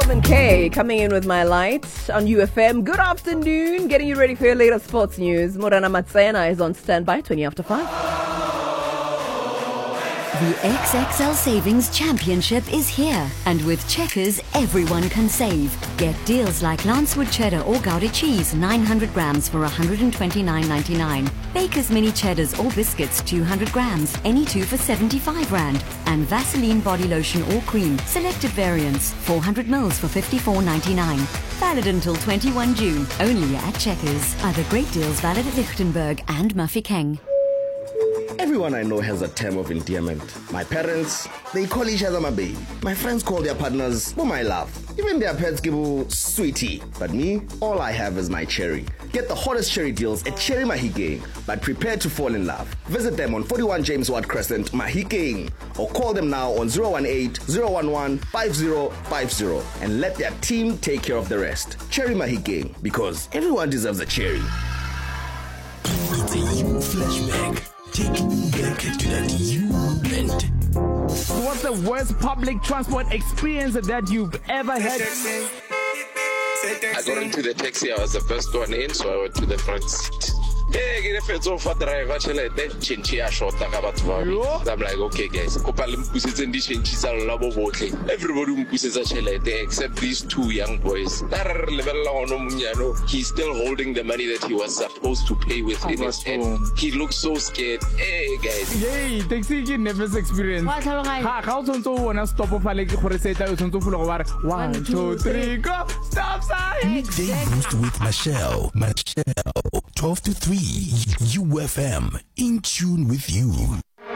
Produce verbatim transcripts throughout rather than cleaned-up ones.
Marvin K coming in with My Light on U F M. Good afternoon. Getting you ready for your latest sports news. Morana Matsena is on standby, twenty after five. The X X L Savings Championship is here, and with Checkers, everyone can save. Get deals like Lancewood Cheddar or Gouda cheese, nine hundred grams for one hundred twenty-nine ninety-nine. Baker's Mini Cheddars or biscuits, two hundred grams, any two for seventy-five rand. And Vaseline body lotion or cream, selected variants, four hundred mils for fifty-four ninety-nine. Valid until twenty-first of June, only at Checkers. Other great deals valid at Lichtenberg and Mafeking. Everyone I know has a term of endearment. My parents, they call each other my baby. My friends call their partners, oh my love. Even their pets give you sweetie. But me, all I have is my cherry. Get the hottest cherry deals at Cherry Mahikeng, but prepare to fall in love. Visit them on forty-one James Watt Crescent, Mahikeng, or call them now on zero one eight, zero one one, five zero five zero and let their team take care of the rest. Cherry Mahikeng, because everyone deserves a cherry. It's a you flashback. Take me back to that you moment. What's the worst public transport experience that you've ever had? I got into the taxi, I was the first one in, so I went to the front seat. Hey, get a fetso for driver, then chinchia short. I'm like, okay, guys, everybody pushes a chele except these two young boys. He's still holding the money that he was supposed to pay with in his hand. He looks so scared. Hey, guys. Yay, taxi nervous experience. Ha, how to wanna stop of like one, two, three, go! Stop sign! Midday Boost with Michelle. Michelle. twelve to three. U F M. In tune with you. U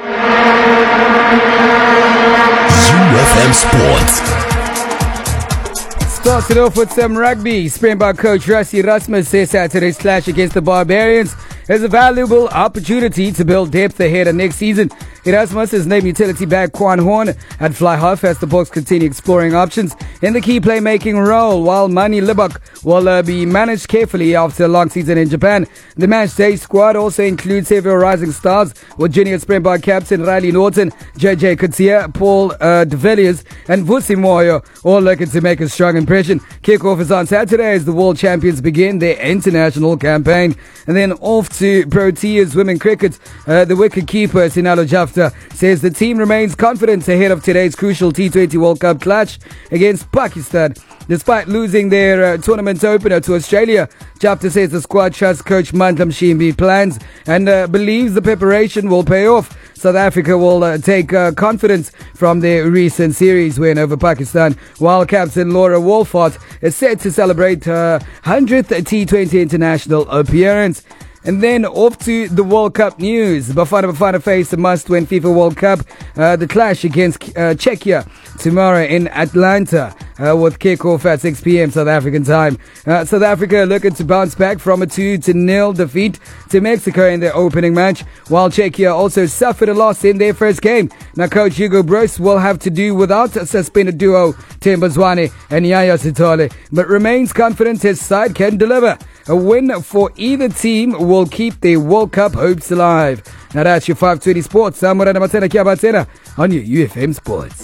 F M Sports. Starts it off with some rugby. Springbok coach Rassie Erasmus says Saturday's clash against the Barbarians is a valuable opportunity to build depth ahead of next season. Erasmus has named utility back Quan Horn at fly half as the Bucks continue exploring options in the key playmaking role, while Mani Libak will uh, be managed carefully after a long season in Japan. The match day squad also includes several rising stars, with junior Springbok captain Riley Norton, J J Kutia, Paul uh, de Villiers and Vusi Moyo all looking to make a strong impression. Kickoff is on Saturday as the world champions begin their international campaign. And then off to Proteas women cricket. Uh, the wicket keeper Sinalo Jafta says the team remains confident ahead of today's crucial T twenty World Cup clash against Pakistan. Despite losing their uh, tournament opener to Australia, Jafta says the squad trusts coach Mandla Mshimbi plans and uh, believes the preparation will pay off. South Africa will uh, take uh, confidence from their recent series win over Pakistan, while captain Laura Wolfart is set to celebrate her one hundredth T twenty international appearance. And then off to the World Cup news. Bafana Bafana face a must-win FIFA World Cup. Uh, the clash against uh, Czechia tomorrow in Atlanta uh, with kickoff at six p.m. South African time. Uh, South Africa looking to bounce back from a two to nil defeat to Mexico in their opening match, while Czechia also suffered a loss in their first game. Now coach Hugo Broos will have to do without a suspended duo Themba Zwane and Yaya Sithole, but remains confident his side can deliver. A win for either team will keep their World Cup hopes alive. Now that's your five twenty Sports. I'm Morana Matsena Kia Batsena on your U F M Sports.